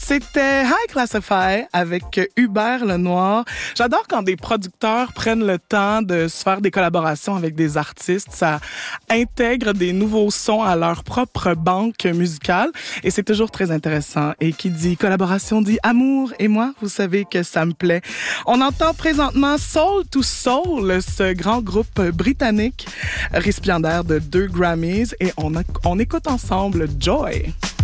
C'était High Classify avec Hubert Lenoir. J'adore quand des producteurs prennent le temps de se faire des collaborations avec des artistes. Ça intègre des nouveaux sons à leur propre banque musicale et c'est toujours très intéressant. Et qui dit collaboration dit amour et moi, vous savez que ça me plaît. On entend présentement Soul II Soul, ce grand groupe britannique récipiendaire de 2 Grammys et on écoute ensemble Joy.